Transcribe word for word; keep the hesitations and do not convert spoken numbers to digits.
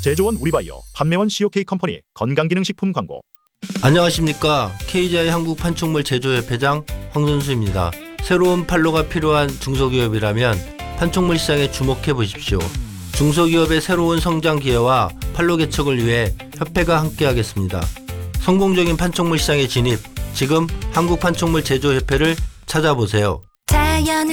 제조원 우리바이오, 판매원 씨오케이 컴퍼니 건강기능식품 광고. 안녕하십니까. 케이지아이 한국판촉물 제조협회장 황선수입니다. 새로운 판로가 필요한 중소기업이라면 판촉물 시장에 주목해 보십시오. 중소기업의 새로운 성장 기회와 판로 개척을 위해 협회가 함께하겠습니다. 성공적인 판촉물 시장에 진입, 지금 한국판촉물 제조협회를 찾아보세요. 자연을